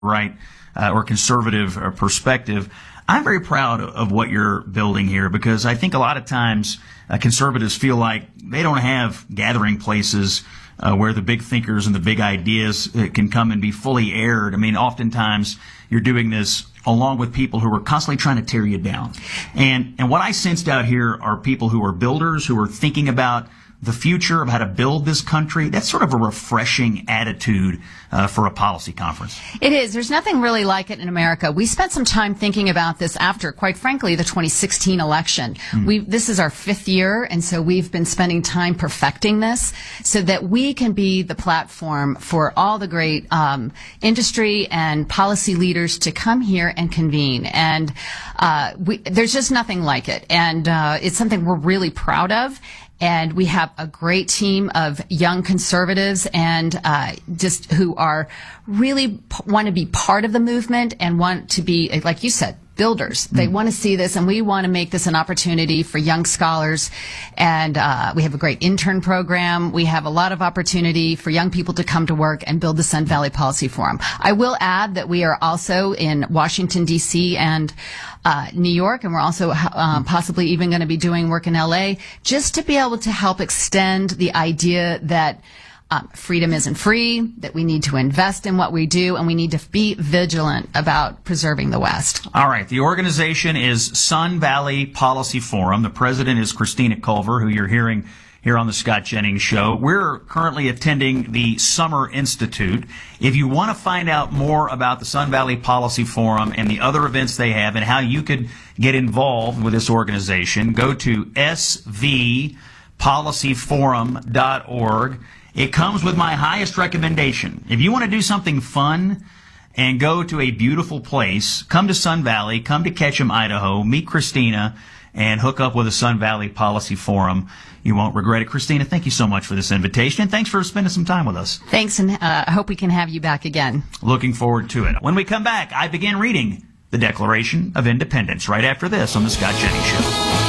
right or conservative perspective. I'm very proud of what you're building here because I think a lot of times conservatives feel like they don't have gathering places where the big thinkers and the big ideas can come and be fully aired. I mean, oftentimes you're doing this along with people who are constantly trying to tear you down. And what I sensed out here are people who are builders, who are thinking about the future of how to build this country. That's sort of a refreshing attitude for a policy conference. It is. There's nothing really like it in America. We spent some time thinking about this after, quite frankly, the 2016 election. This is our 5th year, and so we've been spending time perfecting this so that we can be the platform for all the great industry and policy leaders to come here and convene. And there's just nothing like it. And it's something we're really proud of. And we have a great team of young conservatives and just who are really want to be part of the movement and want to be, like you said, builders. They want to see this, and we want to make this an opportunity for young scholars. And we have a great intern program. We have a lot of opportunity for young people to come to work and build the Sun Valley Policy Forum. I will add that we are also in Washington, D.C. and New York, and we're also possibly even going to be doing work in L.A. just to be able to help extend the idea that freedom isn't free, that we need to invest in what we do, and we need to be vigilant about preserving the West. All right. The organization is Sun Valley Policy Forum. The president is Christina Culver, who you're hearing here on the Scott Jennings Show. We're currently attending the Summer Institute. If you want to find out more about the Sun Valley Policy Forum and the other events they have and how you could get involved with this organization, go to svpolicyforum.org. It comes with my highest recommendation. If you want to do something fun and go to a beautiful place, come to Sun Valley, come to Ketchum, Idaho, meet Christina, and hook up with the Sun Valley Policy Forum. You won't regret it. Christina, thank you so much for this invitation, and thanks for spending some time with us. Thanks, and I hope we can have you back again. Looking forward to it. When we come back, I begin reading the Declaration of Independence right after this on the Scott Jennings Show.